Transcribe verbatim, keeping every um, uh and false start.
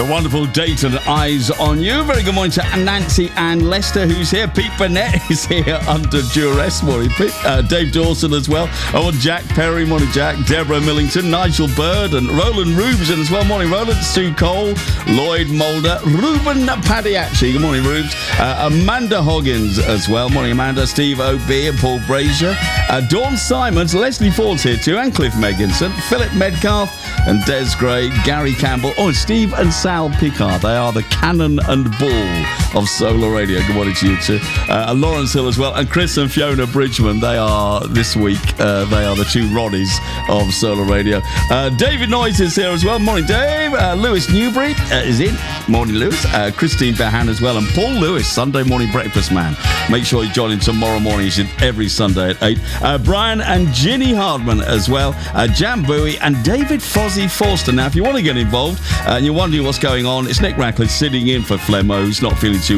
The wonderful Dayton Eyes on You. Very good morning to Nancy and Lester, who's here. Pete Burnett is here under duress. Morning, Pete. Uh, Dave Dawson as well. Oh, and Jack Perry. Morning, Jack. Deborah Millington, Nigel Bird, and Roland Rubes as well. Morning, Roland. Sue Cole, Lloyd Mulder, Ruben Padiacci. Good morning, Rubes. Uh, Amanda Hoggins as well. Morning, Amanda. Steve O'B and Paul Brazier. Uh, Dawn Simons, Leslie Ford's here too, and Cliff Megginson, Philip Medcalf, and Des Gray, Gary Campbell. Oh, and Steve and Sal Picard. They are the cannon and ball of Solar Radio. Good morning to you too. Uh, and Lawrence Hill as well. And Chris and Fiona Bridgman. They are, this week, uh, they are the two Ronnies of Solar Radio. Uh, David Noyes is here as well. Morning, Dave. Uh, Lewis Newbury uh, is in. Morning, Lewis. Uh, Christine Behan as well. And Paul Lewis, Sunday morning breakfast man. Make sure you join him tomorrow morning. He's in every Sunday at eight. Uh, Brian and Ginny Hardman as well. Uh, Jan Bowie and David Fozzie Forster. Now, if you want to get involved uh, and you're wondering what's going on, it's Nick Radcliffe sitting in for Flemmo, who's not feeling too